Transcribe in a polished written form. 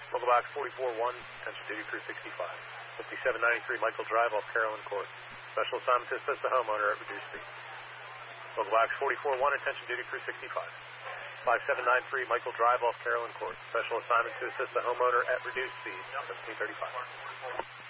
Local box 44-1, attention duty crew 65. 5793 Michael Drive off Carolyn Court. Special assignment to assist the homeowner at reduced speed. Local box 44-1, attention duty crew 65. 5793 Michael Drive off Carolyn Court. Special assignment to assist the homeowner at reduced speed. 1735.